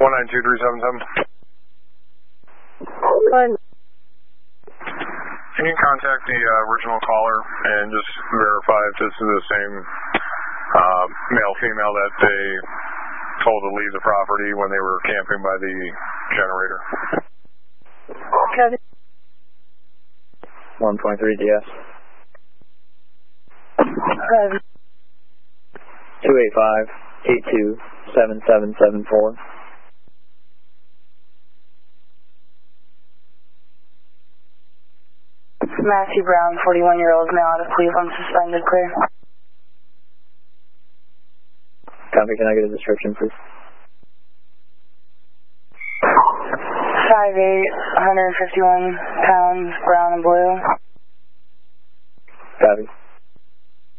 192377. Can you contact the original caller and just verify if this is the same male-female that they told to leave the property when they were camping by the generator? Kevin. 123 DS. 285-82-7774. Matthew Brown, 41-year-old male out of Cleveland, suspended, clear. Copy, can I get a description, please? 5'8", 151 pounds, brown and blue. Copy.